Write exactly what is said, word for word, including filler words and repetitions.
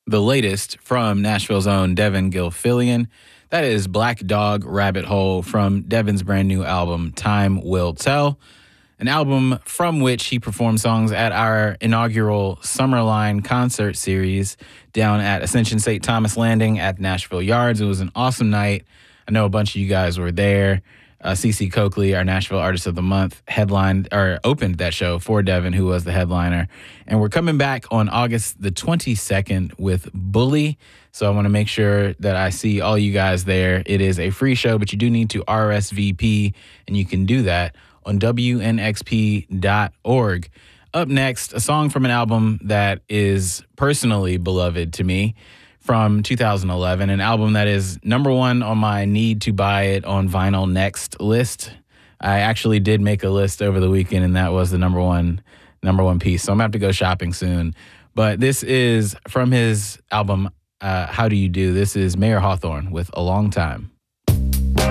the latest from Nashville's own Devin Gilfillian. That is Black Dog Rabbit Hole from Devin's brand new album, Time Will Tell, an album from which he performed songs at our inaugural Summerline concert series down at Ascension Saint Thomas Landing at Nashville Yards. It was an awesome night. I know a bunch of you guys were there. Uh, Cece Coakley, our Nashville Artist of the Month, headlined or opened that show for Devin, who was the headliner. And we're coming back on August the twenty-second with Bully. So I want to make sure that I see all you guys there. It is a free show, but you do need to R S V P, and you can do that on W N X P dot org. Up next, a song from an album that is personally beloved to me from two thousand eleven, an album that is number one on my need to buy it on vinyl next list. I actually did make a list over the weekend, and that was the number one number one piece. So I'm going to have to go shopping soon. But this is from his album, uh, How Do You Do? This is Mayer Hawthorne with A Long Time.